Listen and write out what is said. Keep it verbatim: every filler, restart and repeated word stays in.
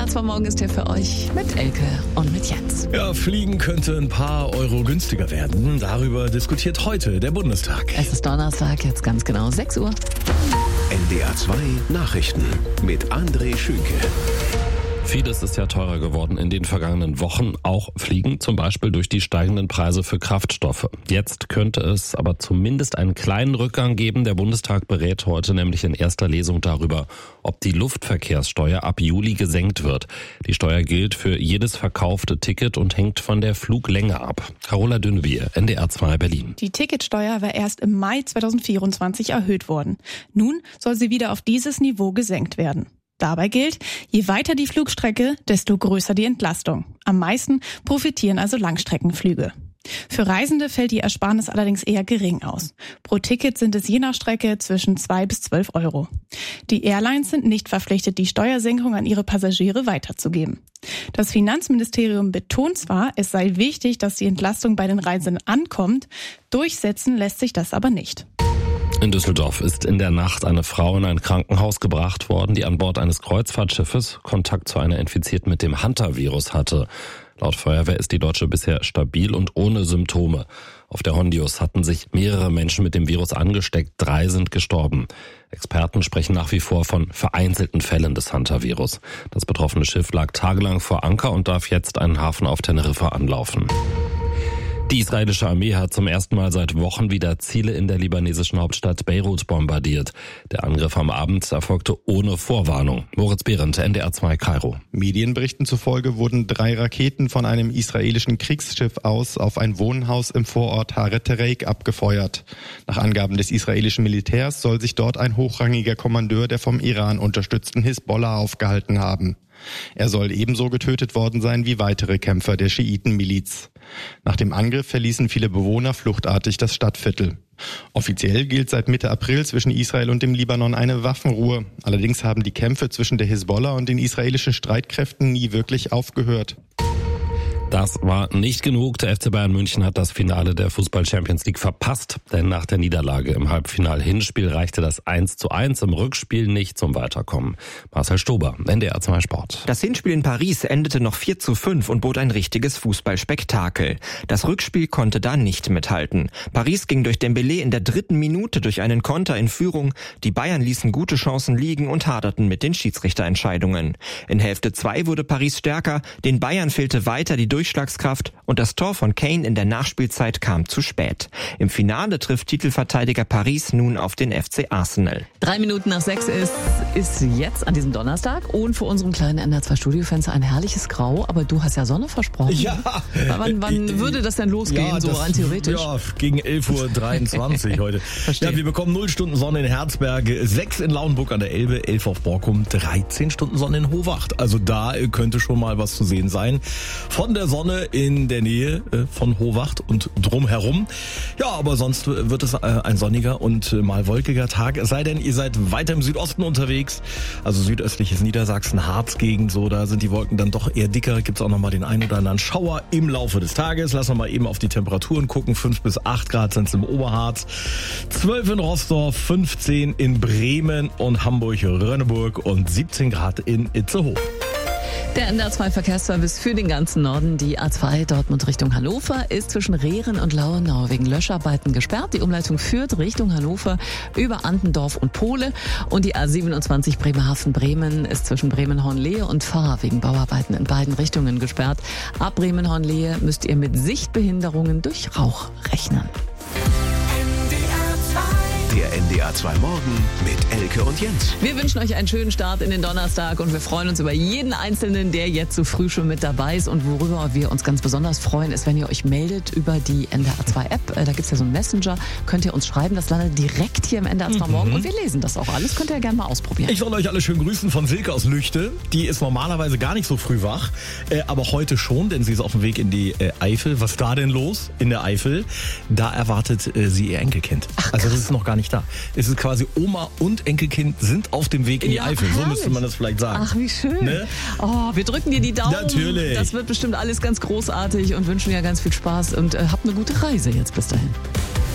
A zwei Morgen ist hier für euch mit Elke und mit Jens. Ja, Fliegen könnte ein paar Euro günstiger werden. Darüber diskutiert heute der Bundestag. Es ist Donnerstag, jetzt ganz genau sechs Uhr. N D R zwei Nachrichten mit André Schünke. Vieles ist ja teurer geworden in den vergangenen Wochen, auch Fliegen, zum Beispiel durch die steigenden Preise für Kraftstoffe. Jetzt könnte es aber zumindest einen kleinen Rückgang geben. Der Bundestag berät heute nämlich in erster Lesung darüber, ob die Luftverkehrssteuer ab Juli gesenkt wird. Die Steuer gilt für jedes verkaufte Ticket und hängt von der Fluglänge ab. Carola Dünnebier, N D R zwei Berlin. Die Ticketsteuer war erst im Mai zweitausendvierundzwanzig erhöht worden. Nun soll sie wieder auf dieses Niveau gesenkt werden. Dabei gilt, je weiter die Flugstrecke, desto größer die Entlastung. Am meisten profitieren also Langstreckenflüge. Für Reisende fällt die Ersparnis allerdings eher gering aus. Pro Ticket sind es je nach Strecke zwischen zwei bis zwölf Euro. Die Airlines sind nicht verpflichtet, die Steuersenkung an ihre Passagiere weiterzugeben. Das Finanzministerium betont zwar, es sei wichtig, dass die Entlastung bei den Reisenden ankommt, durchsetzen lässt sich das aber nicht. In Düsseldorf ist in der Nacht eine Frau in ein Krankenhaus gebracht worden, die an Bord eines Kreuzfahrtschiffes Kontakt zu einer Infizierten mit dem Hunter-Virus hatte. Laut Feuerwehr ist die Deutsche bisher stabil und ohne Symptome. Auf der Hondius hatten sich mehrere Menschen mit dem Virus angesteckt, drei sind gestorben. Experten sprechen nach wie vor von vereinzelten Fällen des Hunter-Virus. Das betroffene Schiff lag tagelang vor Anker und darf jetzt einen Hafen auf Teneriffa anlaufen. Die israelische Armee hat zum ersten Mal seit Wochen wieder Ziele in der libanesischen Hauptstadt Beirut bombardiert. Der Angriff am Abend erfolgte ohne Vorwarnung. Moritz Behrendt, N D R zwei Kairo. Medienberichten zufolge wurden drei Raketen von einem israelischen Kriegsschiff aus auf ein Wohnhaus im Vorort Haret Tereik abgefeuert. Nach Angaben des israelischen Militärs soll sich dort ein hochrangiger Kommandeur der vom Iran unterstützten Hisbollah aufgehalten haben. Er soll ebenso getötet worden sein wie weitere Kämpfer der Schiitenmiliz. Nach dem Angriff verließen viele Bewohner fluchtartig das Stadtviertel. Offiziell gilt seit Mitte April zwischen Israel und dem Libanon eine Waffenruhe. Allerdings haben die Kämpfe zwischen der Hisbollah und den israelischen Streitkräften nie wirklich aufgehört. Das war nicht genug. Der F C Bayern München hat das Finale der Fußball-Champions League verpasst. Denn nach der Niederlage im Halbfinal-Hinspiel reichte das eins zu eins im Rückspiel nicht zum Weiterkommen. Marcel Stober, N D R zwei Sport. Das Hinspiel in Paris endete noch vier zu fünf und bot ein richtiges Fußballspektakel. Das Rückspiel konnte da nicht mithalten. Paris ging durch Dembélé in der dritten Minute durch einen Konter in Führung. Die Bayern ließen gute Chancen liegen und haderten mit den Schiedsrichterentscheidungen. In Hälfte zwei wurde Paris stärker. Den Bayern fehlte weiter die Durchschlagskraft und das Tor von Kane in der Nachspielzeit kam zu spät. Im Finale trifft Titelverteidiger Paris nun auf den F C Arsenal. Drei Minuten nach sechs ist, ist jetzt an diesem Donnerstag und für unseren kleinen N D R zwei Studiofenster ein herrliches Grau, aber du hast ja Sonne versprochen. Ja. Wann, wann äh, würde das denn losgehen, ja, so das, rein theoretisch? Ja, gegen elf Uhr dreiundzwanzig heute. Verstehe. Ja, wir bekommen null Stunden Sonne in Herzberg, sechs in Lauenburg an der Elbe, elf auf Borkum, dreizehn Stunden Sonne in Hovacht. Also da könnte schon mal was zu sehen sein. Von der Sonne in der Nähe von Hovacht und drumherum. Ja, aber sonst wird es ein sonniger und mal wolkiger Tag. Es sei denn, ihr seid weiter im Südosten unterwegs, also südöstliches Niedersachsen, Harzgegend, so, da sind die Wolken dann doch eher dicker. Gibt es auch nochmal den einen oder anderen Schauer im Laufe des Tages. Lassen wir mal eben auf die Temperaturen gucken. fünf bis acht Grad sind es im Oberharz, zwölf in Rostock, fünfzehn in Bremen und Hamburg-Rönneburg und siebzehn Grad in Itzehoe. Der N D R zwei Verkehrsservice für den ganzen Norden, die A zwei Dortmund Richtung Hannover, ist zwischen Rehren und Lauenau wegen Löscharbeiten gesperrt. Die Umleitung führt Richtung Hannover über Antendorf und Pohle. Und die A siebenundzwanzig Bremerhaven-Bremen ist zwischen Bremen-Hornlehe und Fahr wegen Bauarbeiten in beiden Richtungen gesperrt. Ab Bremen-Hornlehe müsst ihr mit Sichtbehinderungen durch Rauch rechnen. Der N D R zwei Morgen mit Elke und Jens. Wir wünschen euch einen schönen Start in den Donnerstag und wir freuen uns über jeden Einzelnen, der jetzt so früh schon mit dabei ist. Und worüber wir uns ganz besonders freuen, ist, wenn ihr euch meldet über die N D R zwei App. Da gibt es ja so einen Messenger, könnt ihr uns schreiben. Das landet direkt hier im N D R zwei Morgen und wir lesen das auch alles. Könnt ihr ja gerne mal ausprobieren. Ich wollte euch alle schön grüßen von Silke aus Lüchte. Die ist normalerweise gar nicht so früh wach, äh, aber heute schon, denn sie ist auf dem Weg in die äh, Eifel. Was ist da denn los in der Eifel? Da erwartet äh, sie ihr Enkelkind. Ach, also das ist noch gar nicht da. Es ist quasi Oma und Enkelkind sind auf dem Weg in die Ja, Eifel. So herrlich. müsste man das vielleicht sagen. Ach, wie schön. Ne? Oh, wir drücken dir die Daumen. Natürlich. Das wird bestimmt alles ganz großartig und wünschen dir ganz viel Spaß und äh, habt eine gute Reise jetzt bis dahin.